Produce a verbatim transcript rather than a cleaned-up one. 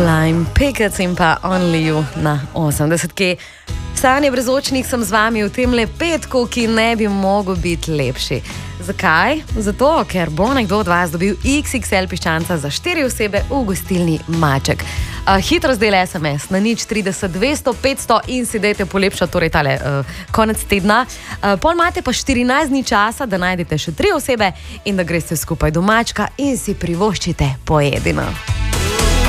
Flying Pickets in pa Only You na osemdesetki. Sanje brezočnih sem z vami v tem le petku, ki ne bi mogel biti lepši. Zakaj? Zato, ker bo nekdo od vas dobil iks iks el piščanca za štiri osebe v gostilni Maček. Uh, hitro zdaj es em es na nič trideset dvesto petsto in si dajte polepšati torej tale uh, konec tedna. Uh, pol imate pa štirinajst dni časa, da najdete še tri osebe in da greste skupaj do Mačka in si privoščite pojedino.